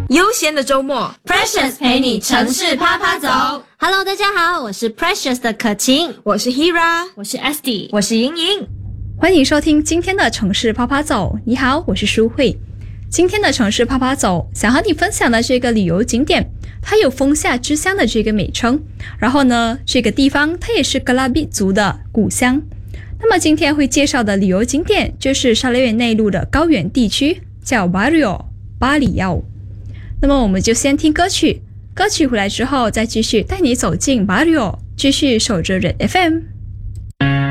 悠闲的周末 Precious 陪你城市趴趴走。Hello， 大家好，我是 Precious 的可晴， 我是 Hira， 我是 Esty， 我是莹莹。 欢迎收听今天的城市趴趴走。你好，我是舒慧。今天的城市趴趴走，想和你分享的这个旅游景点，它有风下之乡的这个美称。然后呢，这个地方它也是格拉比族的故乡。那么今天会介绍的旅游景点就是沙拉越内陆的高原地区，叫 Barrio 巴里奥。那么我们就先听歌曲，歌曲回来之后再继续带你走进 Barrio， 继续守着人 FM。